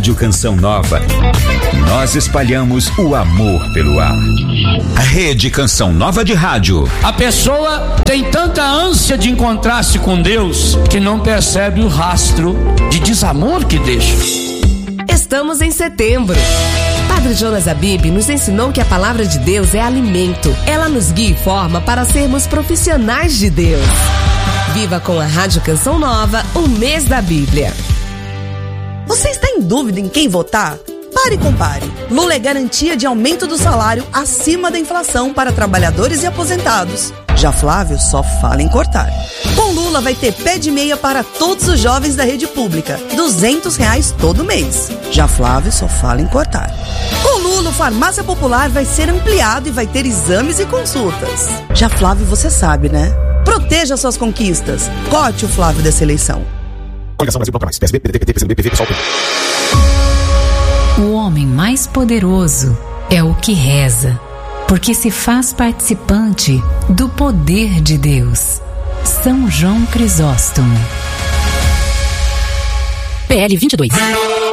Rádio Canção Nova. Nós espalhamos o amor pelo ar. A Rede Canção Nova de Rádio. A pessoa tem tanta ânsia de encontrar-se com Deus que não percebe o rastro de desamor que deixa. Estamos em setembro. Padre Jonas Abib nos ensinou que a palavra de Deus é alimento. Ela nos guia e forma para sermos profissionais de Deus. Viva com a Rádio Canção Nova o mês da Bíblia. Você está em dúvida em quem votar? Pare e compare. Lula é garantia de aumento do salário acima da inflação para trabalhadores e aposentados. Já Flávio só fala em cortar. Com Lula vai ter pé de meia para todos os jovens da rede pública, R$200 todo mês. Já Flávio só fala em cortar. Com Lula, o Farmácia Popular vai ser ampliado e vai ter exames e consultas. Já Flávio, você sabe, né? Proteja suas conquistas. Corte o Flávio dessa eleição. Coligação Brasil Proclamais. PSB, PDT, PCdoB, PV, PSOL. O homem mais poderoso é o que reza, porque se faz participante do poder de Deus. São João Crisóstomo. PL 22.